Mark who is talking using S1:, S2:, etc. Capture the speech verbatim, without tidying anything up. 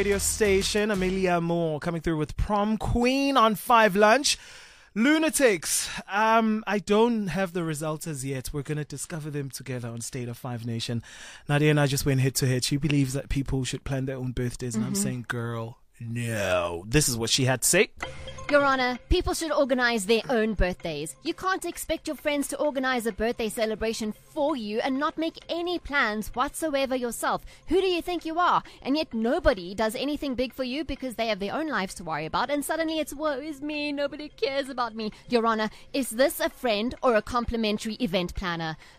S1: Radio station, Amelia Moore coming through with Prom Queen on five Lunch. Lunatics. Um, I don't have the results as yet. We're going to discover them together on State of Five Nation. Nadia and I just went head to head. She believes that people should plan their own birthdays, and mm-hmm. I'm saying, girl, no. This is what she had to say.
S2: Your Honor, people should organize their own birthdays. You can't expect your friends to organize a birthday celebration for you and not make any plans whatsoever yourself. Who do you think you are? And yet nobody does anything big for you because they have their own lives to worry about, and suddenly it's, woe is me, nobody cares about me. Your Honor, is this a friend or a complimentary event planner?